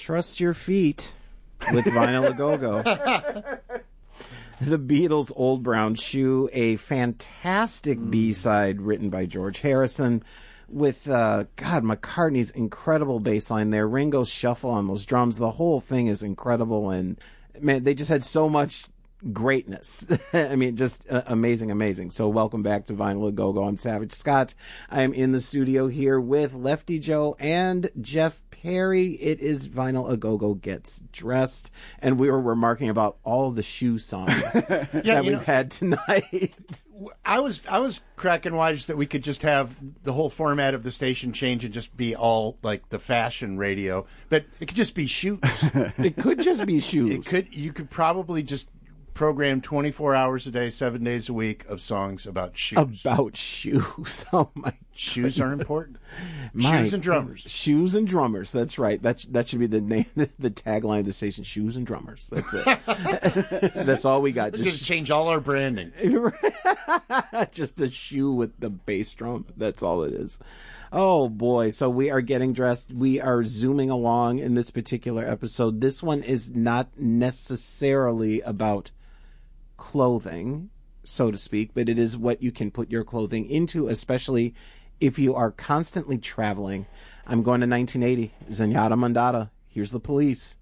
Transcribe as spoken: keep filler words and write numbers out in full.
Trust your feet with Vinyl A Go-Go. The Beatles' Old Brown Shoe, a fantastic mm. B-side written by George Harrison with, uh, God, McCartney's incredible bass line there, Ringo's shuffle on those drums. The whole thing is incredible, and, man, they just had so much greatness. I mean, just uh, amazing, amazing. So welcome back to Vinyl A Go-Go. I'm Savage Scott. I'm in the studio here with Lefty Joe and Jeff Perry. It is Vinyl A Go-Go Gets Dressed, and we were remarking about all the shoe songs yeah, that we've know, had tonight. I was I was cracking wise that we could just have the whole format of the station change and just be all like the fashion radio, but it could just be shoes. It could just be shoes. It could. You could probably just program twenty-four hours a day, seven days a week of songs about shoes. About shoes. Oh, my Shoes goodness. are important. My shoes and drummers. Shoes and drummers. That's right. That, that should be the name, the tagline of the station. Shoes and drummers. That's it. That's all we got. We're going to change all our branding. Just a shoe with the bass drum. That's all it is. Oh, boy. So we are getting dressed. We are zooming along in this particular episode. This one is not necessarily about clothing, so to speak, but it is what you can put your clothing into, especially if you are constantly traveling. I'm going to nineteen eighty. Zenyatta Mondatta. Here's the Police.